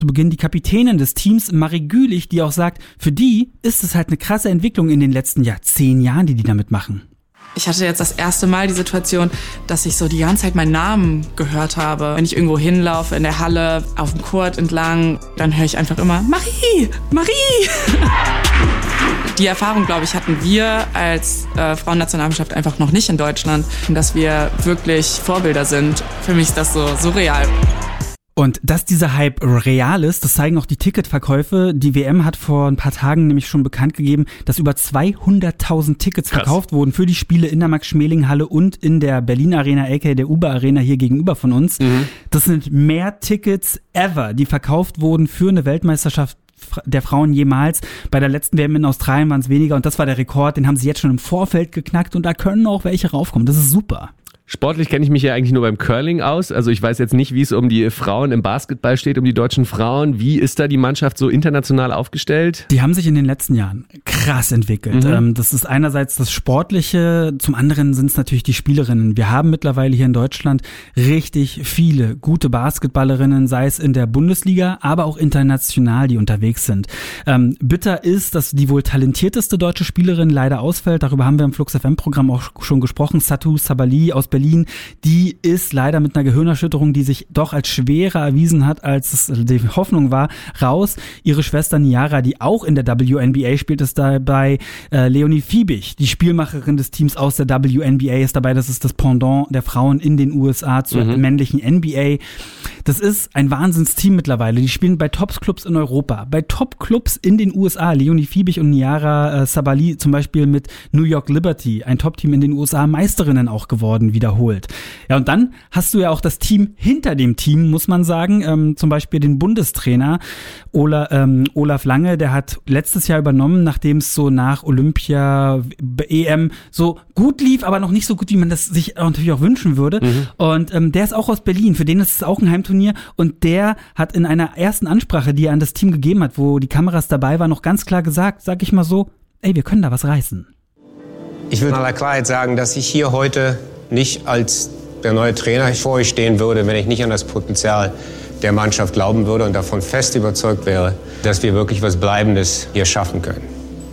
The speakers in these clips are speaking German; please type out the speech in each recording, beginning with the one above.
zu Beginn die Kapitänin des Teams, Marie Gülich, die auch sagt, für die ist es halt eine krasse Entwicklung in den letzten 10 Jahren, die damit machen. Ich hatte jetzt das erste Mal die Situation, dass ich so die ganze Zeit meinen Namen gehört habe. Wenn ich irgendwo hinlaufe, in der Halle, auf dem Court entlang, dann höre ich einfach immer Marie, Marie. Die Erfahrung, glaube ich, hatten wir als Frauennationalmannschaft einfach noch nicht in Deutschland, dass wir wirklich Vorbilder sind. Für mich ist das so surreal. Und dass dieser Hype real ist, das zeigen auch die Ticketverkäufe. Die WM hat vor ein paar Tagen nämlich schon bekannt gegeben, dass über 200.000 Tickets verkauft wurden für die Spiele in der Max-Schmeling-Halle und in der Berlin Arena, aka der Uber Arena hier gegenüber von uns. Das sind mehr Tickets ever, die verkauft wurden für eine Weltmeisterschaft der Frauen jemals. Bei der letzten WM in Australien waren es weniger und das war der Rekord. Den haben sie jetzt schon im Vorfeld geknackt und da können auch welche raufkommen. Das ist super. Sportlich kenne ich mich ja eigentlich nur beim Curling aus. Also ich weiß jetzt nicht, wie es um die Frauen im Basketball steht, um die deutschen Frauen. Wie ist da die Mannschaft so international aufgestellt? Die haben sich in den letzten Jahren krass entwickelt. Das ist einerseits das Sportliche, zum anderen sind es natürlich die Spielerinnen. Wir haben mittlerweile hier in Deutschland richtig viele gute Basketballerinnen, sei es in der Bundesliga, aber auch international, die unterwegs sind. Bitter ist, dass die wohl talentierteste deutsche Spielerin leider ausfällt. Darüber haben wir im Flux FM-Programm auch schon gesprochen. Satou Sabali aus Berlin. Die ist leider mit einer Gehirnerschütterung, die sich doch als schwerer erwiesen hat, als es die Hoffnung war, raus. Ihre Schwester Niara, die auch in der WNBA spielt, ist dabei. Leonie Fiebig, die Spielmacherin des Teams aus der WNBA, ist dabei. Das ist das Pendant der Frauen in den USA zur männlichen NBA. Das ist ein Wahnsinnsteam mittlerweile. Die spielen bei Top-Clubs in Europa, bei Top-Clubs in den USA. Leonie Fiebig und Niara Sabali zum Beispiel mit New York Liberty, ein Top-Team in den USA, Meisterinnen auch geworden, wiederholt. Ja, und dann hast du ja auch das Team hinter dem Team, muss man sagen, zum Beispiel den Bundestrainer Olaf Lange, der hat letztes Jahr übernommen, nachdem es so nach Olympia, EM so gut lief, aber noch nicht so gut, wie man das sich natürlich auch wünschen würde. Und der ist auch aus Berlin, für den ist es auch ein Heimturnier und der hat in einer ersten Ansprache, die er an das Team gegeben hat, wo die Kameras dabei waren, noch ganz klar gesagt, sag ich mal so, ey, wir können da was reißen. Ich würde in aller Klarheit sagen, dass ich hier heute nicht als der neue Trainer vor euch stehen würde, wenn ich nicht an das Potenzial der Mannschaft glauben würde und davon fest überzeugt wäre, dass wir wirklich was Bleibendes hier schaffen können.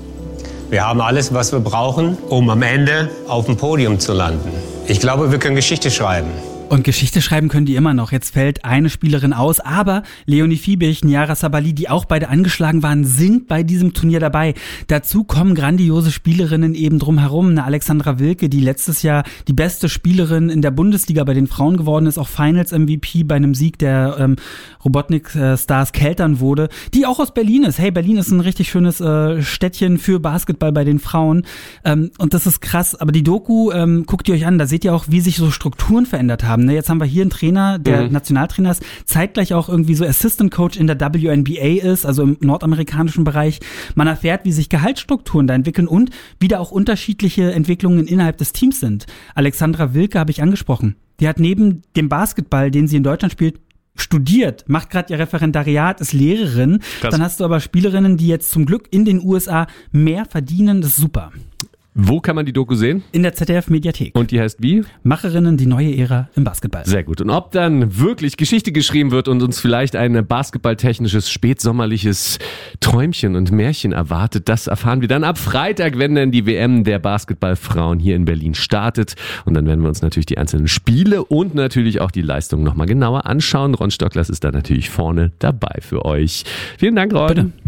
Wir haben alles, was wir brauchen, um am Ende auf dem Podium zu landen. Ich glaube, wir können Geschichte schreiben. Und Geschichte schreiben können die immer noch. Jetzt fällt eine Spielerin aus, aber Leonie Fiebig, Niara Sabali, die auch beide angeschlagen waren, sind bei diesem Turnier dabei. Dazu kommen grandiose Spielerinnen eben drumherum. Eine Alexandra Wilke, die letztes Jahr die beste Spielerin in der Bundesliga bei den Frauen geworden ist, auch Finals-MVP bei einem Sieg der Robotnik-Stars Keltern wurde, die auch aus Berlin ist. Hey, Berlin ist ein richtig schönes Städtchen für Basketball bei den Frauen. Und das ist krass. Aber die Doku, guckt ihr euch an, da seht ihr auch, wie sich so Strukturen verändert haben. Jetzt haben wir hier einen Trainer, der Nationaltrainer ist, zeitgleich auch irgendwie so Assistant Coach in der WNBA ist, also im nordamerikanischen Bereich. Man erfährt, wie sich Gehaltsstrukturen da entwickeln und wie da auch unterschiedliche Entwicklungen innerhalb des Teams sind. Alexandra Wilke habe ich angesprochen. Die hat neben dem Basketball, den sie in Deutschland spielt, studiert, macht gerade ihr Referendariat, ist Lehrerin. Krass. Dann hast du aber Spielerinnen, die jetzt zum Glück in den USA mehr verdienen. Das ist super. Wo kann man die Doku sehen? In der ZDF-Mediathek. Und die heißt wie? Macherinnen, die neue Ära im Basketball. Sehr gut. Und ob dann wirklich Geschichte geschrieben wird und uns vielleicht ein basketballtechnisches, spätsommerliches Träumchen und Märchen erwartet, das erfahren wir dann ab Freitag, wenn dann die WM der Basketballfrauen hier in Berlin startet. Und dann werden wir uns natürlich die einzelnen Spiele und natürlich auch die Leistungen nochmal genauer anschauen. Ron Stocklers ist da natürlich vorne dabei für euch. Vielen Dank, Ron. Bitte.